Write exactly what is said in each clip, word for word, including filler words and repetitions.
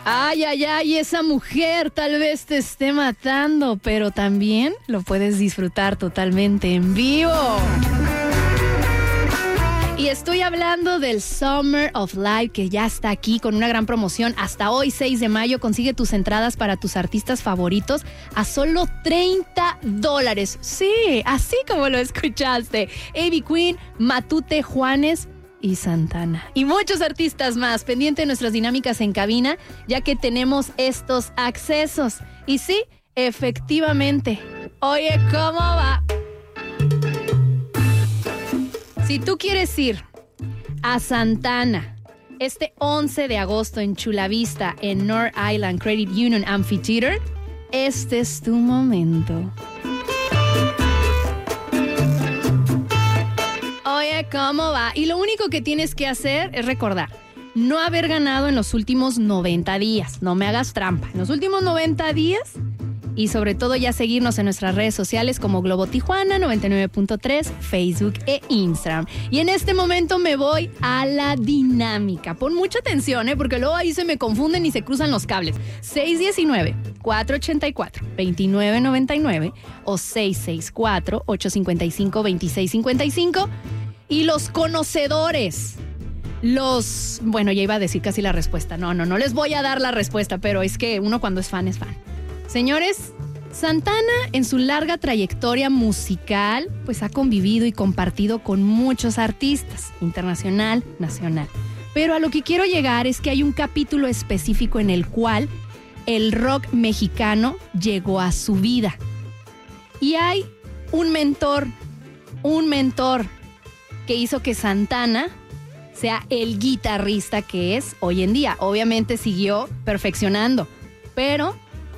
Ay, ay, ay, esa mujer tal vez te esté matando, pero también lo puedes disfrutar totalmente en vivo. Y estoy hablando del Summer of Life, que ya está aquí con una gran promoción. Hasta hoy, seis de mayo, consigue tus entradas para tus artistas favoritos a solo treinta dólares. Sí, así como lo escuchaste. A B Queen, Matute, Juanes y Santana. Y muchos artistas más. Pendiente de nuestras dinámicas en cabina, ya que tenemos estos accesos. Y sí, efectivamente. Oye, ¿cómo va? Si tú quieres ir a Santana este once de agosto en Chula Vista, en North Island Credit Union Amphitheater, este es tu momento. Oye, ¿cómo va? Y lo único que tienes que hacer es recordar, no haber ganado en los últimos noventa días. No me hagas trampa. En los últimos noventa días... Y sobre todo ya seguirnos en nuestras redes sociales como Globo Tijuana noventa y nueve punto tres, Facebook e Instagram. Y en este momento me voy a la dinámica. Pon mucha atención, ¿eh? Porque luego ahí se me confunden y se cruzan los cables. seis uno nueve, cuatro ocho cuatro, dos nueve nueve nueve o seis seis cuatro, ocho cinco cinco, dos seis cinco cinco. Y los conocedores... Los... Bueno, ya iba a decir casi la respuesta. No, no, no les voy a dar la respuesta, pero es que uno cuando es fan es fan. Señores, Santana en su larga trayectoria musical pues ha convivido y compartido con muchos artistas, internacional, nacional. Pero a lo que quiero llegar es que hay un capítulo específico en el cual el rock mexicano llegó a su vida. Y hay un mentor, un mentor que hizo que Santana sea el guitarrista que es hoy en día. Obviamente siguió perfeccionando, pero...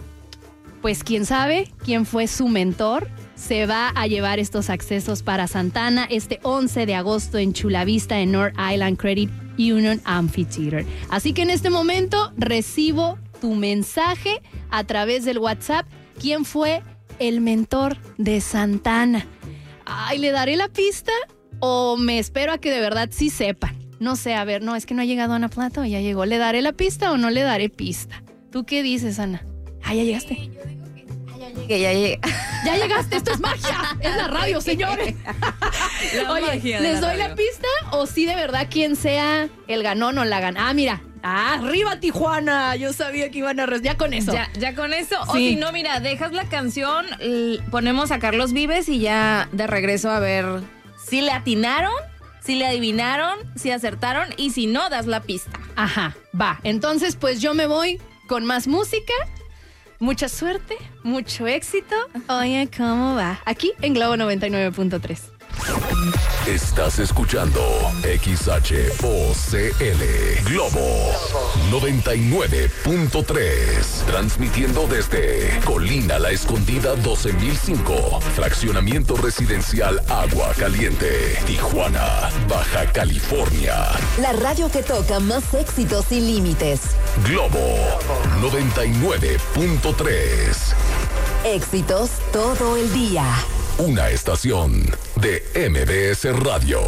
Pues quién sabe quién fue su mentor. Se va a llevar estos accesos para Santana este once de agosto en Chula Vista en North Island Credit Union Amphitheater. Así que en este momento recibo tu mensaje a través del WhatsApp. ¿Quién fue el mentor de Santana? Ay, ¿le daré la pista o me espero a que de verdad sí sepan? No sé, a ver, no, es que no ha llegado Ana Plata o ya llegó. ¿Le daré la pista o no le daré pista? ¿Tú qué dices, Ana? Ah, ya llegaste. Sí, yo digo que ah, ya llegué, ya llegué. Ya llegaste, esto es magia. Es la radio, señores. La Oye, magia ¿les la doy radio. la pista o sí de verdad quién sea el ganón o la gana? Ah, mira. Ah, arriba Tijuana. Yo sabía que iban a... Res... Ya con eso. Ya, ya con eso. Sí. O si no, mira, dejas la canción, l- ponemos a Carlos Vives y ya de regreso a ver si le atinaron, si le adivinaron, si acertaron y si no, das la pista. Ajá, va. Entonces, pues yo me voy con más música. Mucha suerte, mucho éxito. Oye, ¿cómo va? Aquí en Globo noventa y nueve punto tres. Estás escuchando X H O C L Globo noventa y nueve punto tres. Transmitiendo desde Colina La Escondida doce mil cinco. Fraccionamiento residencial Agua Caliente, Tijuana, Baja California. La radio que toca más éxitos sin límites. Globo noventa y nueve punto tres. Éxitos todo el día. Una estación de M B S Radio.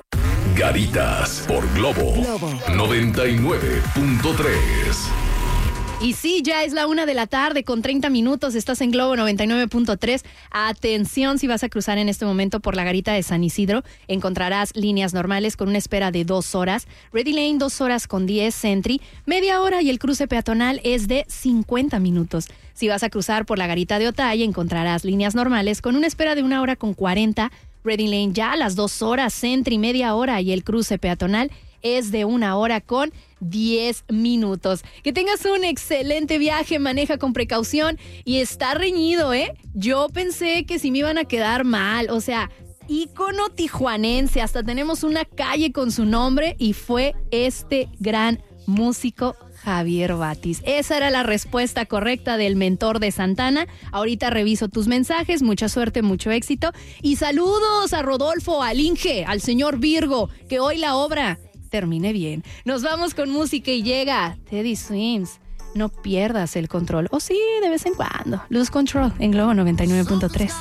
Garitas por Globo, Globo. noventa y nueve punto tres. Y sí, ya es la una de la tarde con treinta minutos. Estás en Globo noventa y nueve punto tres. Atención, si vas a cruzar en este momento por la garita de San Isidro, encontrarás líneas normales con una espera de dos horas. Ready Lane, dos horas con diez. Sentry, media hora y el cruce peatonal es de cincuenta minutos. Si vas a cruzar por la garita de Otay, encontrarás líneas normales con una espera de una hora con cuarenta. Ready Lane ya a las dos horas. Sentry, media hora y el cruce peatonal es de una hora con diez minutos. Que tengas un excelente viaje, maneja con precaución y está reñido, ¿eh? Yo pensé que si me iban a quedar mal, o sea, ícono tijuanense, hasta tenemos una calle con su nombre y fue este gran músico Javier Batis. Esa era la respuesta correcta del mentor de Santana. Ahorita reviso tus mensajes, mucha suerte, mucho éxito y saludos a Rodolfo, al Inge, al señor Virgo, que hoy la obra termine bien. Nos vamos con música y llega Teddy Swims. No pierdas el control. O sí, de vez en cuando. Lose Control en Globo noventa y nueve punto tres.